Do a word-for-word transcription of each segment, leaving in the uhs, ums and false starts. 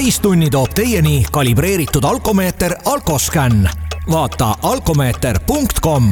täistunni toob teieni kalibreeritud alkomeeter Alkoscan. Vaata alkomeeter punkt com.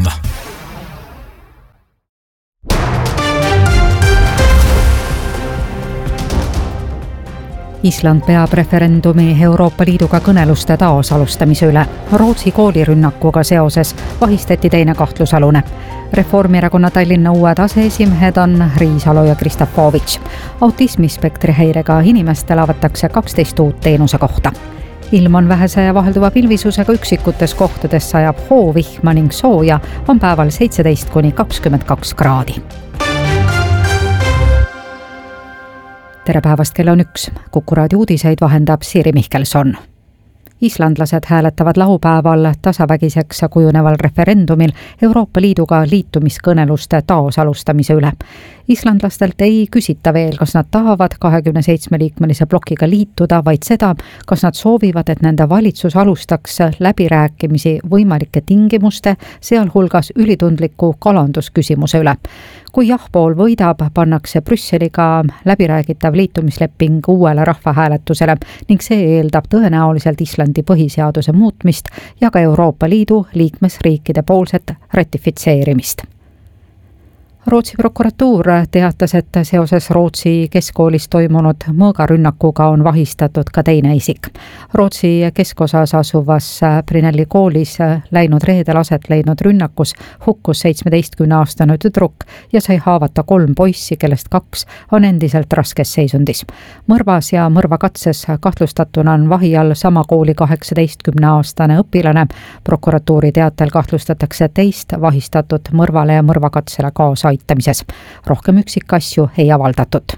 Island peab referendumi Euroopa Liiduga kõneluste taasalustamise üle. Rootsi koolirünnakuga seoses vahistati teine kahtlusalune. Reformierakonna Tallinna uued aseesimehed on Riisalo ja Kristafovitš. Autismispektri häirega inimestele avatakse kaksteist uut teenuse kohta. Ilm on vähese ja vahelduva pilvisusega, üksikutes kohtades sajab hoovihma ning sooja, on päeval seitseteist kuni kakskümmend kaks kraadi. Tere päevast, kell on üks. Kuku raadio uudiseid vahendab Siiri Mihkelson. Islandlased hääletavad laupäeval tasavägiseks kujuneval referendumil Euroopa Liiduga liitumiskõneluste taasalustamise üle. Islandlastelt ei küsita veel, kas nad tahavad kahekümne seitsme liikmelise blokiga liituda, vaid seda, kas nad soovivad, et nende valitsus alustaks läbirääkimisi võimalike tingimuste, sealhulgas ülitundliku kalandusküsimuse üle. Kui jah-pool võidab, pannakse Brüsseliga läbiräägitav liitumisleping uuele rahvahääletusele ning see eeldab tõenäoliselt Islandi põhiseaduse muutmist ja ka Euroopa Liidu liikmesriikide poolset ratifitseerimist. Rootsi prokuratuur teatas, et seoses Rootsi keskkoolis toimunud mõõgarünnakuga on vahistatud ka teine isik. Rootsi keskosas asuvas Brynelli koolis läinud reedel aset leidnud rünnakus hukkus seitsmeteistkümneaastane tüdruk ja sai haavata kolm poissi, kellest kaks on endiselt raskes seisundis. Mõrvas ja mõrvakatses kahtlustatuna on vahi all sama kooli kaheksateistkümneaastane õpilane. Prokuratuuri teatel kahtlustatakse teist vahistatud mõrvale ja mõrvakatsele kaasa aitamises. Rohkem üksikasju ei avaldatud.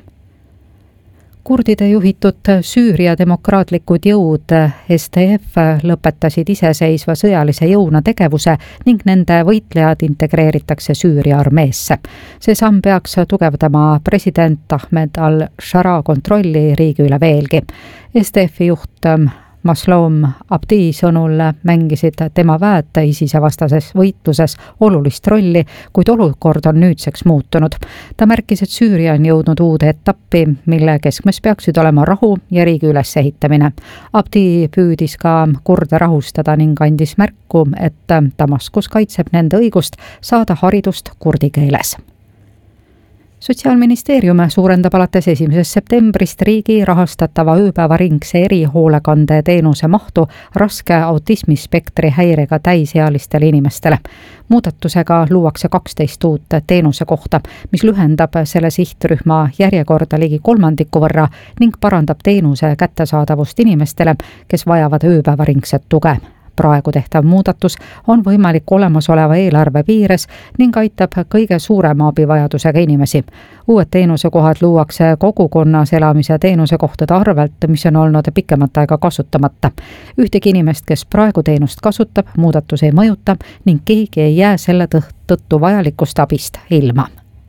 Kurdide juhitud Süüria demokraatlikud jõud S D F lõpetasid iseseisva sõjalise jõuna tegevuse ning nende võitlejad integreeritakse Süüria armeesse. See samm peaks tugevdama president Ahmed al-Shara kontrolli riigi üle veelgi. S D F juht Maslom Abdi sõnul mängisid tema väed ISISe vastases võitluses olulist rolli, kuid olukord on nüüdseks muutunud. Ta märkis, et Süüria on jõudnud uude etappi, mille keskmes peaksid olema rahu ja riigi ülesehitamine. Abdi püüdis ka kurde rahustada ning andis märku, et Damaskus kaitseb nende õigust saada haridust kurdi keeles. Sotsiaalministeerium suurendab alates esimesest septembrist riigi rahastatava ööpäevaringse erihoolekande teenuse mahtu raske autismispektri häirega täisealistele inimestele. Muudatusega luuakse kaksteist uut teenuse kohta, mis lühendab selle sihtrühma järjekorda ligi kolmandiku võrra ning parandab teenuse kättesaadavust inimestele, kes vajavad ööpäevaringset tuge. Praegu tehtav muudatus on võimalik olemasoleva eelarve piires ning aitab kõige suurema abivajadusega inimesi. Uued teenusekohad luuakse kogukonnas elamise teenusekohtade arvelt, mis on olnud pikemat aega kasutamata. Ühtegi inimest, kes praegu teenust kasutab, muudatus ei mõjuta ning keegi ei jää selle tõttu vajalikust abist ilma.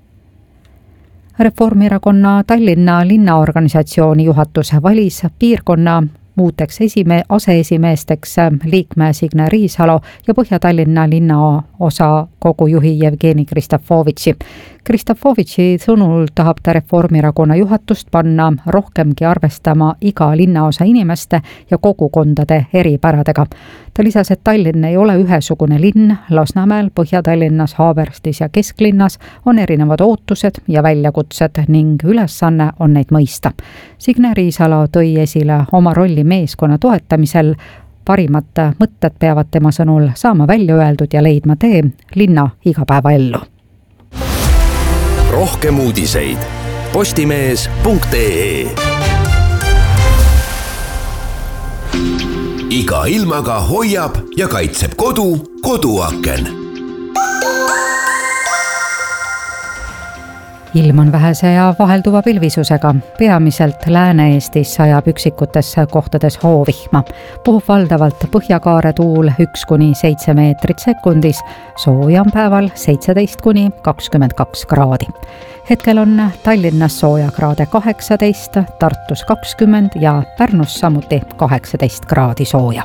Reformierakonna Tallinna linnaorganisatsiooni juhatus valis piirkonna muuteks esime, aseesimeesteks liikme Signe Riisalo ja Põhja-Tallinna linnaosa kogujuhi Jevgeni Kristafovitši. Kristafovitši sõnul tahab ta Reformierakonna juhatust panna rohkemgi arvestama iga linnaosa inimeste ja kogukondade eripäradega. Ta lisas, et Tallinn ei ole ühesugune linn, Lasnamäel, Põhja-Tallinnas, Haaberstis ja Kesklinnas on erinevad ootused ja väljakutsed ning ülesanne on neid mõista. Signe Riisalo tõi esile oma rolli meeskonna toetamisel. Parimad mõtted peavad tema sõnul saama välja öeldud ja leidma tee linna igapäevaellu. Rohkem uudiseid postimees punkt ee. Iga ilmaga hoiab ja kaitseb kodu koduaken. Ilm on vähese ja vahelduva pilvisusega. Peamiselt Lääne-Eestis sajab üksikutes kohtades hoovihma. Puhub valdavalt põhjakaare tuul üks kuni seitse meetrit sekundis. Sooja on päeval seitseteist kuni kakskümmend kaks kraadi. Hetkel on Tallinnas sooja kraade kaheksateist, Tartus kakskümmend ja Pärnus samuti kaheksateist kraadi sooja.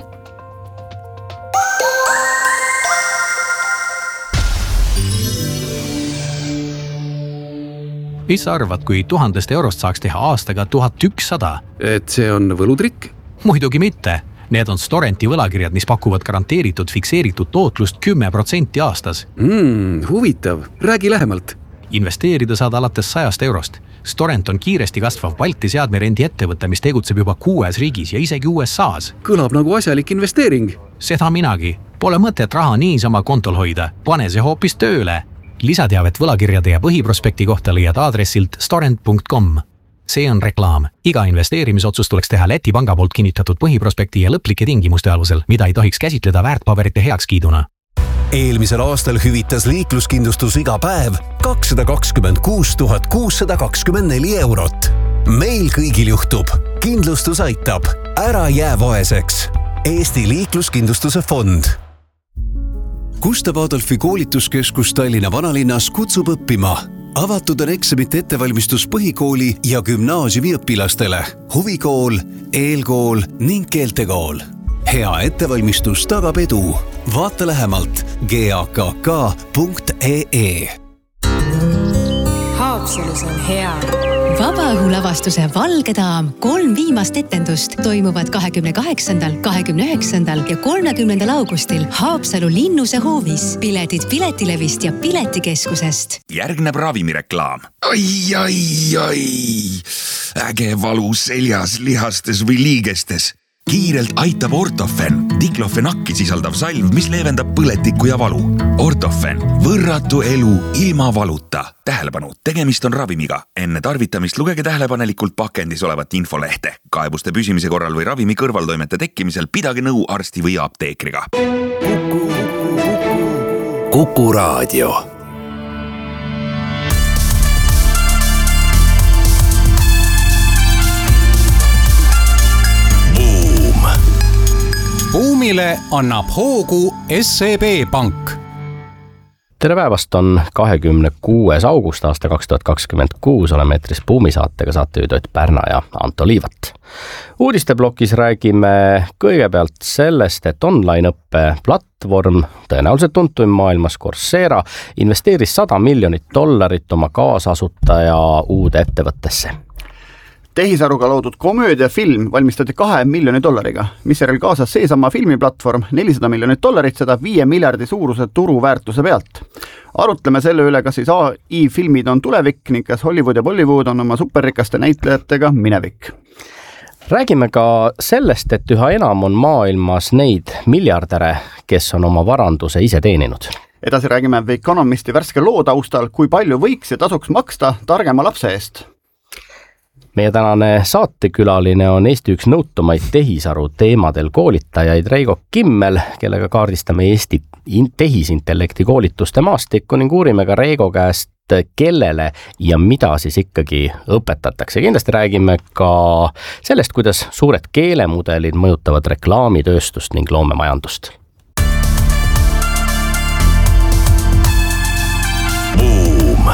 Mis sa arvad, kui tuhandest eurost saaks teha aastaga tuhat ükssada? Et see on võlutrikk? Muidugi mitte. Need on Storenti võlakirjad, mis pakuvad garanteeritud fikseeritud tootlust kümme protsenti aastas. Mm, huvitav. Räägi lähemalt. Investeerida saad alates sajast eurost. Storent on kiiresti kasvav Balti seadmerendi ettevõte, mis tegutseb juba kuues riigis ja isegi U S A's. Kõlab nagu asjalik investeering. Seda minagi. Pole mõtet raha niisama kontol hoida. Pane see hoopis tööle. Lisateavet võlakirjade ja põhiprospekti kohta leiad aadressilt storent punkt com. See on reklaam. Iga investeerimisotsus tuleks teha Läti panga poolt kinnitatud põhiprospekti ja lõplike tingimuste alusel, mida ei tohiks käsitleda väärtpaberite heakskiiduna. Eelmisel aastal hüvitas liikluskindlustus iga päev kakssada kakskümmend kuus tuhat kuussada kakskümmend neli eurot. Meil kõigil juhtub. Kindlustus aitab. Ära jää vaeseks. Eesti liikluskindlustuse fond. Gustav Adolfi koolituskeskus Tallinna vanalinnas kutsub õppima. Avatud on eksamite ettevalmistus põhikooli ja gümnaasiumi õpilastele. Huvikool, eelkool ning keeltekool. Hea ettevalmistus tagab edu. Vaata lähemalt g a k k punkt e e. Haapsalus on hea. Vabaõhulavastuse Valge daam kolm viimast etendust toimuvad kahekümne kaheksandal, kahekümne üheksandal ja kolmekümnendal augustil Haapsalu Linnuse hoovis. Piletid Piletilevist ja Piletikeskusest. Järgneb ravimireklaam. Ai, ai, ai. Äge valu seljas, lihastes või liigestes. Kiirelt aitab Ortofen, diklofenakki sisaldav salv, mis leevendab põletikku ja valu. Ortofen, võrratu elu ilma valuta. Tähelepanu, tegemist on ravimiga. Enne tarvitamist lugege tähelepanelikult pakendis olevat infolehte. Kaebuste püsimise korral või ravimi kõrvaltoimete tekkimisel pidage nõu arsti või apteekriga. Kuku, Kuku, Kuku Raadio. Buumile annab hoogu S E B Pank. Tere päevast, on kahekümne kuues august aasta kaks tuhat kakskümmend kuus, oleme eetris Buumi saatega, saatejuhid Ott Pärna ja Anto Liivat. Uudisteblokis räägime kõigepealt sellest, et online-õppe platvorm, tõenäoliselt tuntuim maailmas Coursera, investeeris sada miljonit dollarit oma kaasasutaja uude ettevõttesse. Tehisaruga loodud komöödiafilm valmistati kahe miljoni dollariga, mis järel kaasas seesama filmiplatvorm nelisada miljonit dollarit, seda viie miljardi suuruse turuväärtuse pealt. Arutleme selle üle, kas siis A I-filmid on tulevik ning kas Hollywood ja Bollywood on oma superrikaste näitlejatega minevik. Räägime ka sellest, et üha enam on maailmas neid miljardäre, kes on oma varanduse ise teeninud. Edasi räägime The Economisti värske loo taustal, kui palju võiks ja tasuks maksta targema lapse eest. Meie tänane saatekülaline on Eesti üks nõutumaid tehisaru teemadel koolitajaid Reigo Kimmel, kellega kaardistame Eesti tehisintellekti koolituste maastikku ning uurime ka Reigo käest, kellele ja mida siis ikkagi õpetatakse. Kindlasti räägime ka sellest, kuidas suured keelemudelid mõjutavad reklaamitööstust ning loomemajandust. Boom!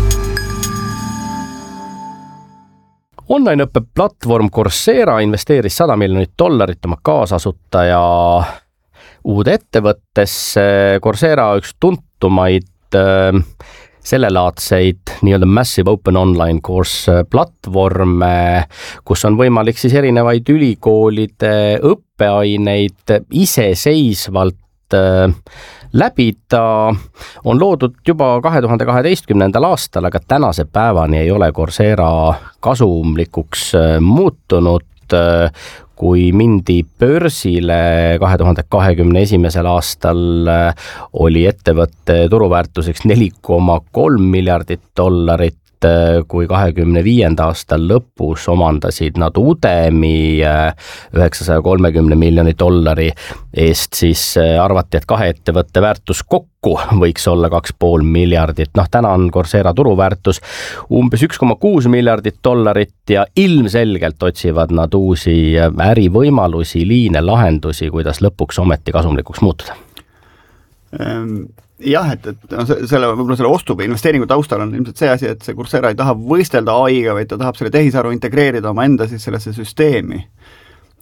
Online-õppe platvorm Coursera investeeris sada miljonit dollarit oma kaasasutaja uude ettevõttesse. Coursera üks tuntumaid äh, sellelaadseid nii-öelda Massive Open Online Course platvorme, kus on võimalik siis erinevaid ülikoolide õppeaineid iseseisvalt äh, läbida. On loodud juba kahe tuhande kaheteistkümnendal aastal, aga tänase päevani ei ole Coursera kasumlikuks muutunud. Kui mindi börsile kahe tuhande kahekümne esimesel aastal, oli ettevõtte turuväärtuseks neli koma kolm miljardit dollarit, kui kahekümne viienda aastal lõpus omandasid nad Udemy üheksasaja kolmekümne miljoni dollari eest, siis arvati, et kahe ettevõtte väärtus kokku võiks olla kaks pool miljardit. Noh, täna on Coursera turuväärtus umbes üks koma kuus miljardit dollarit ja ilmselgelt otsivad nad uusi ärivõimalusi, liine, lahendusi, kuidas lõpuks ometi kasumlikuks muutuda. Ähm. Jah, et, et no, selle, võib-olla selle ostu või investeeringu taustal on ilmselt see asi, et see Coursera ei taha võistelda A I-ga, vaid ta tahab selle tehisaru integreerida oma enda siis sellesse süsteemi.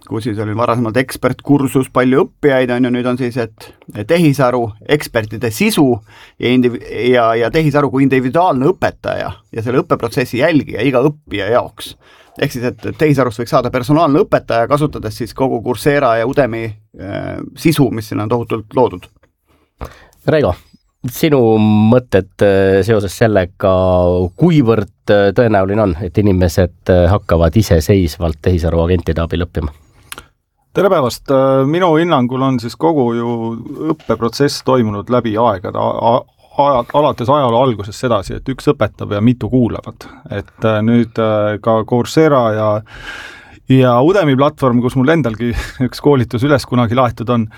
kus siis oli varasemalt ekspertkursus, palju õppijaid on ju, nüüd on siis, et tehisaru, ekspertide sisu ja, indiv- ja, ja tehisaru kui individuaalne õpetaja ja selle õppeprotsessi jälgija iga õppija jaoks. Ehk siis, et tehisarust võiks saada personaalne õpetaja, kasutades siis kogu Coursera ja Udemy äh, sisu, mis siin on tohutult loodud. Reigo, sinu mõtted seoses sellega, kuivõrd tõenäoline on, et inimesed hakkavad iseseisvalt tehisaru agentide abil õppima? Tere päevast! Minu hinnangul on siis kogu ju õppeprotsess toimunud läbi aegade, ajad, alates ajaloo algusest sedasi, et üks õpetab ja mitu kuulavad. Et nüüd ka Coursera ja ja Udemy platvorm, kus mul endalgi üks koolitus üles kunagi laetud on,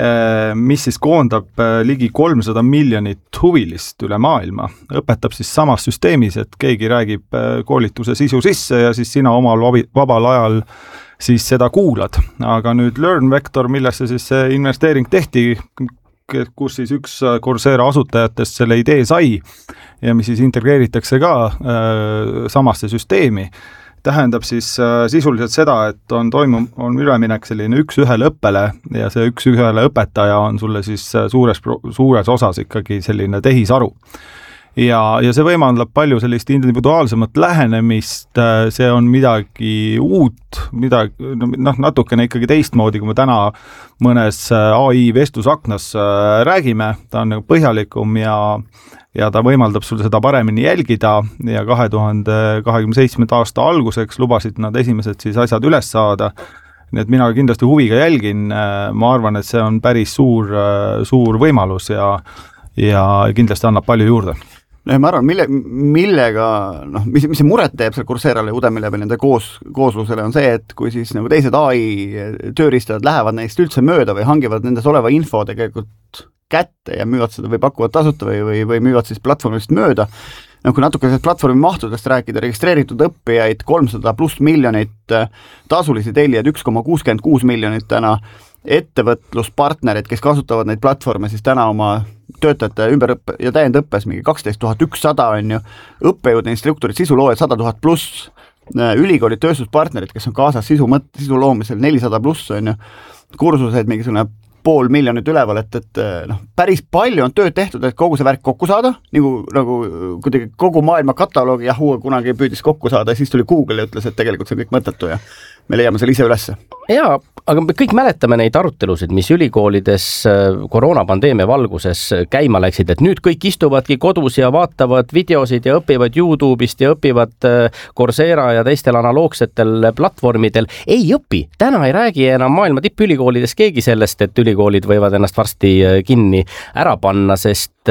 mis siis koondab ligi kolmsada miljonit huvilist üle maailma, õpetab siis samas süsteemis, et keegi räägib koolituse sisu sisse ja siis sina omal vabal ajal siis seda kuulad. Aga nüüd LearnVector, millesse siis see investeering tehti, kus siis üks Coursera asutajatest selle idee sai ja mis siis integreeritakse ka äh, samasse süsteemi, tähendab siis äh, sisuliselt seda, et on toimub, on üleminek selline üks ühele õppele ja see üks ühele õpetaja on sulle siis suures, suures osas ikkagi selline tehisaru. Ja, ja see võimaldab palju sellist individuaalsemat lähenemist, see on midagi uut, midagi, noh, natukene ikkagi teistmoodi, kui me täna mõnes A I vestlusaknas räägime, ta on nagu põhjalikum ja ja ta võimaldab sul seda paremini jälgida ja kahe tuhande kahekümne seitsmenda aasta alguseks lubasid nad esimesed siis asjad üles saada. Nii et mina kindlasti huviga jälgin, ma arvan, et see on päris suur, suur võimalus ja, ja kindlasti annab palju juurde. No, ma arvan, mille, millega, noh, mis, mis see muret teeb seal Courserale ja Udemyle või nende koos, kooslusele on see, et kui siis nagu teised A I tööriistad lähevad neist üldse mööda või hangivad nendes oleva info tegelikult kätte ja müüvad seda või pakuvad tasuta või, või, või müüvad siis platvormist mööda. No, kui natuke platvormi mahtudest rääkida, registreeritud õppijaid kolmsada pluss miljonit, tasulisi tellijad üks koma kuuskümmend kuus miljonit täna, ettevõtluspartnerid, kes kasutavad neid platvorme siis täna oma töötajate ümberõppe ja täiendõppes mingi kaksteist tuhat ükssada on ju, õppejõud, instruktorid, sisuloojad sada tuhat pluss, ülikoolid, tööstuspartnerid, kes on kaasas sisu, mõt, sisu loomisel nelisada pluss on ju, kursused mingisugune pool miljonit üleval, et, et noh, päris palju on tööd tehtud, et kogu see värk kokku saada, nagu, nagu kuidagi kogu maailma kataloogi Yahoo kunagi püüdis kokku saada ja siis tuli Google ja ütles, et tegelikult see on kõik mõttetu ja me leiame selle ise ülesse. Jaa, aga me kõik mäletame neid arutelusid, mis ülikoolides koroonapandeemia valguses käima läksid, et nüüd kõik istuvadki kodus ja vaatavad videosid ja õpivad YouTube'ist ja õpivad Coursera ja teistel analoogsetel platvormidel. Ei õpi, täna ei räägi enam maailma tippülikoolides keegi sellest, et ülikoolid võivad ennast varsti kinni ära panna, sest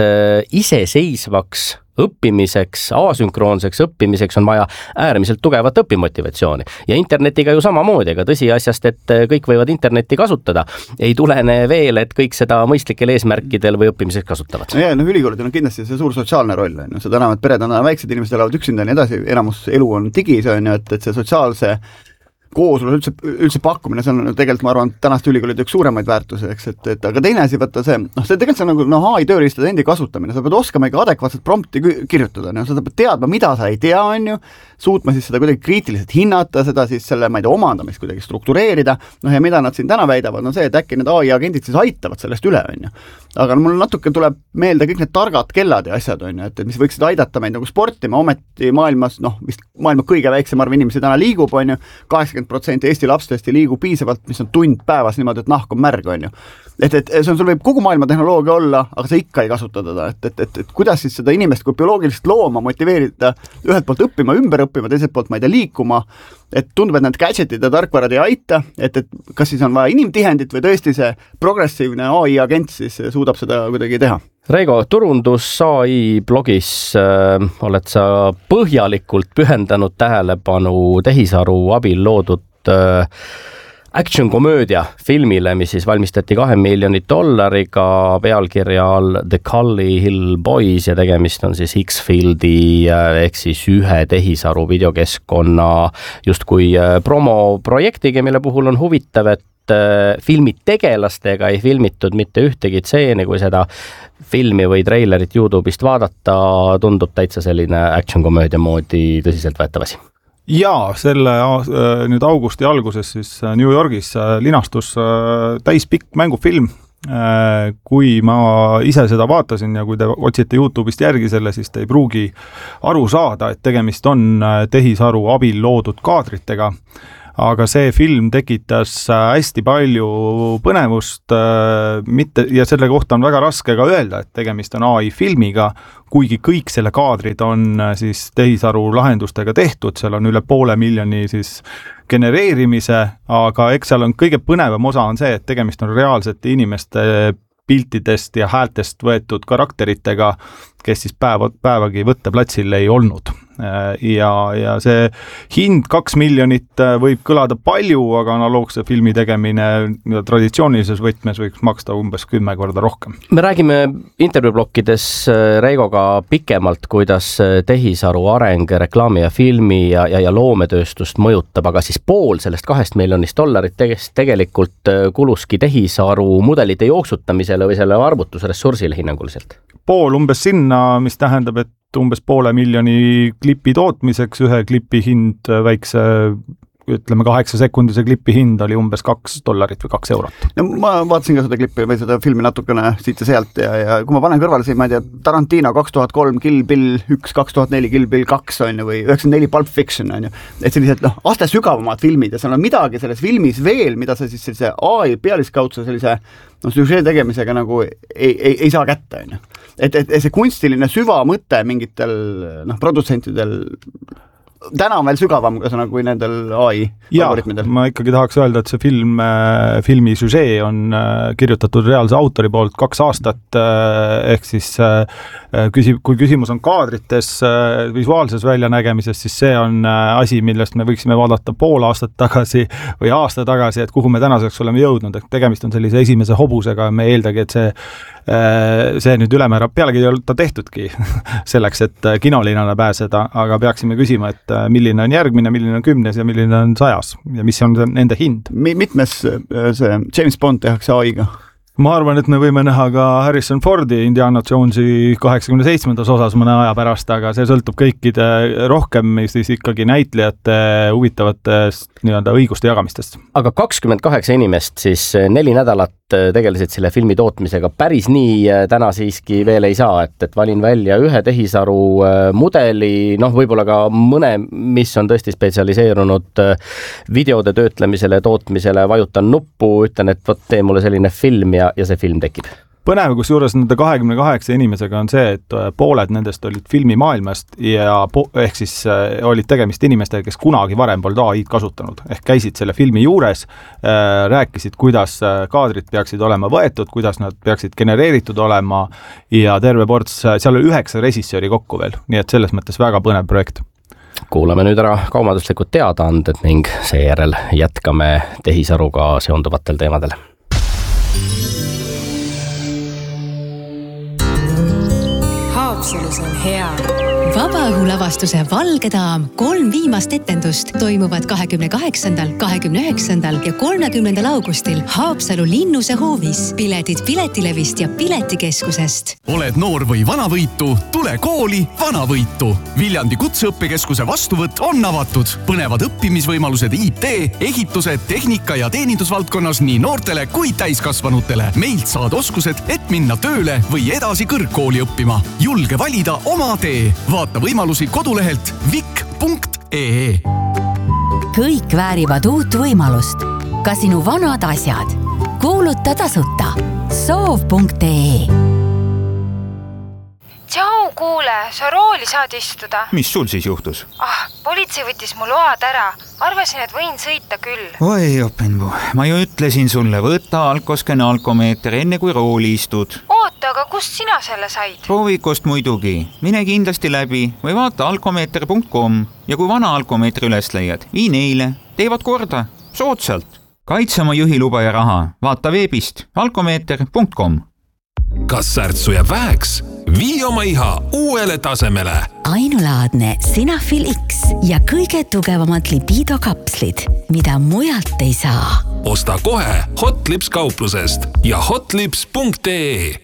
iseseisvaks õppimiseks, asünkroonseks õppimiseks on vaja äärmiselt tugevat õpimotivatsiooni. Ja internetiga ju samamoodi, aga tõsiasjast, et kõik võivad internetti kasutada, ei tulene veel, et kõik seda mõistlikel eesmärkidel või õppimiseks kasutavad. No ja, no ülikoolidel on kindlasti see suur sotsiaalne roll, on ju, seda enam, et pered on väiksed, inimesed elavad üksinda ja nii edasi, enamus elu on digis, on ju, et, et see sotsiaalse kooslus üldse, üldse pakkumine, see on tegelikult, ma arvan, tänast ülikoolide üks suuremaid väärtusi, eks, et, et aga teine asi, võtta see, noh, see tegelikult see on nagu no, A I tööriistade endi kasutamine, sa pead oskama ikka adekvaatselt prompti kirjutada, no, sa pead teadma, mida sa ei tea, on ju, suutma siis seda kuidagi kriitiliselt hinnata, seda siis selle, ma ei tea, omandamist kuidagi struktureerida, noh ja mida nad siin täna väidavad, no see, et äkki need A I agendid siis aitavad sellest üle, on ju. Aga no, mul natuke tuleb meelde kõik need targad kellad ja asjad, on ju, et, et mis võiksid aidata meid nagu sportima, ometi maailmas, noh, vist maailma kõige väiksem arv inimesi täna liigub, on ju, kaheksakümmend protsenti Eesti lapstest ei liigu piisavalt, mis on tund päevas niimoodi, et nahk on märg, on ju. Et, et see on, sul võib kogu maailma tehnoloogia olla, aga sa ikka ei kasuta teda, et, et, et, et kuidas siis seda inimest kui bioloogilist looma motiveerida ühelt poolt õppima, ümber õppima, teiselt poolt ma ei tea liikuma, et tundub, et need gadgetid ja tarkvarad ei aita, et, et kas siis on vaja inimtihendit või tõesti see progressiivne A I agent siis suudab seda kuidagi teha? Reigo, turundus A I blogis äh, oled sa põhjalikult pühendanud tähelepanu tehisaru abil loodud äh, action-komöödia filmile, mis siis valmistati kahe miljoni dollariga pealkirja all The Cully Hill Boys ja tegemist on siis X-Fieldi ehk siis ühe tehisaru videokeskkonna justkui promoprojektiga, mille puhul on huvitav, et filmi tegelastega ei filmitud mitte ühtegi tseeni, kui seda filmi või treilerit YouTube'ist vaadata, tundub täitsa selline action-komöödia moodi tõsiselt võetav asi. Jaa, selle nüüd augusti alguses siis New Yorgis linastus täispikk mängufilm. Kui ma ise seda vaatasin ja kui te otsite YouTube'ist järgi selle, siis te ei pruugi aru saada, et tegemist on tehisaru abil loodud kaadritega. Aga see film tekitas hästi palju põnevust mitte, ja selle kohta on väga raske ka öelda, et tegemist on A I filmiga, kuigi kõik selle kaadrid on siis tehisaru lahendustega tehtud, seal on üle poole miljoni siis genereerimise, aga eks seal on kõige põnevam osa on see, et tegemist on reaalsete inimeste piltidest ja häältest võetud karakteritega, kes siis päeva, päevagi võtteplatsil ei olnud. Ja, ja see hind kaks miljonit võib kõlada palju, aga analoogse filmi tegemine traditsioonilises võtmes võiks maksta umbes kümme korda rohkem. Me räägime intervjuublokkides Reigoga pikemalt, kuidas tehisaru areng reklaami ja filmi ja, ja, ja loometööstust mõjutab, aga siis pool sellest kahest miljonist dollarit tegelikult kuluski tehisaru mudelite jooksutamisele või selle arvutusressursile hinnanguliselt? Pool umbes sinna, mis tähendab, et umbes poole miljoni klipi tootmiseks, ühe klipi hind väikse, ütleme kaheksa sekundise klipi hind oli umbes kaks dollarit või kaks eurot. No, ma vaatasin ka seda klipi või seda filmi natukene siit ja sealt ja, ja kui ma panen kõrvale siin, ma ei tea, Tarantino kaks tuhat kolm, Kill Bill üks, kaks tuhat neli, Kill Bill kaks on ju, või üheksakümmend neli Pulp Fiction on ju, et sellised noh, aste sügavamad filmid ja seal on midagi selles filmis veel, mida sa siis sellise A I pealiskaudse sellise no, süžee tegemisega nagu ei, ei, ei saa kätte on ju. Et, et see kunstiline süva mõte mingitel noh, produtsentidel täna on veel sügavam kui nendel A I algoritmidel. Ma ikkagi tahaks öelda, et see film, filmi süžee on kirjutatud reaalse autori poolt kaks aastat, ehk siis kui küsimus on kaadrites, visuaalses väljanägemises, siis see on asi, millest me võiksime vaadata pool aastat tagasi või aasta tagasi, et kuhu me tänaseks oleme jõudnud, et tegemist on sellise esimese hobusega, me eeldagi, et see see nüüd ülemäära, pealegi ei olnud ta tehtudki selleks, et kinolinana pääseda, aga peaksime küsima, et milline on järgmine, milline on kümnes ja milline on sajas ja mis on nende hind. Mitmes see James Bond tehakse A I-ga? Ma arvan, et me võime näha ka Harrison Fordi Indiana Jonesi kaheksakümne seitsmendas osas mõne aja pärast, aga see sõltub kõikide rohkem siis ikkagi näitlejate huvitavatest nii-öelda õiguste jagamistest. Aga kakskümmend kaheksa inimest siis neli nädalat tegelesid selle filmi tootmisega. Päris nii täna siiski veel ei saa, et, et valin välja ühe tehisaru mudeli, noh võib-olla ka mõne, mis on tõesti spetsialiseerunud videode töötlemisele, tootmisele, vajutan nuppu, ütlen, et võt, tee mulle selline film ja ja see film tekib. Põnev, kus juures nende kahekümne kaheksa inimesega on see, et pooled nendest olid filmimaailmast ja po- ehk siis olid tegemist inimestega, kes kunagi varem polnud A I-d kasutanud. Ehk käisid selle filmi juures, rääkisid, kuidas kaadrid peaksid olema võetud, kuidas nad peaksid genereeritud olema ja terve ports, seal oli üheksa režissööri kokku veel, nii et selles mõttes väga põnev projekt. Kuulame nüüd ära kaubanduslikud teadaanded ning seejärel jätkame tehisaruga seonduvatel teemadel. Haapsalus on hea. Vabaõhulavastuse Valge daam kolm viimast etendust toimuvad kahekümne kaheksandal, kahekümne üheksandal ja kolmekümnendal augustil Haapsalu Linnuse hoovis. Piletid Piletilevist ja Piletikeskusest. Oled noor või vanavõitu, tule kooli vanavõitu. Viljandi kutseõppekeskuse vastuvõtt on avatud. Põnevad õppimisvõimalused I T, ehituse, tehnika ja teenindusvaldkonnas nii noortele kui täiskasvanutele. Meilt saad oskused, et minna tööle või edasi kõrgkooli õppima. Julge valida oma tee. Vaata võimalusi kodulehelt vik punkt ee. Kõik väärivad uut võimalust. Ka sinu vanad asjad. Kuuluta tasuta. soov punkt ee. Tšau, kuule, sa rooli saad istuda. Mis sul siis juhtus? Ah, politsei võttis mu load ära. Arvasin, et võin sõita küll. Oi, openvu. Ma ju ütlesin sulle, võta alkosken alkomeeter enne kui rooli istud. Oota, aga kust sina selle said? Proovikost muidugi. Mine kindlasti läbi või vaata alkomeeter punkt com ja kui vana alkomeetri üles leiad, vii neile. Teevad korda. Sootsalt. Kaitse oma juhiluba ja raha. Vaata veebist alkomeeter punkt com. Kas särtsu jääb väheks? Vii oma iha uuele tasemele. Ainulaadne Sinafil X ja kõige tugevamad libido kapslid, mida mujalt ei saa. Osta kohe Hotlips kauplusest ja hotlips punkt ee.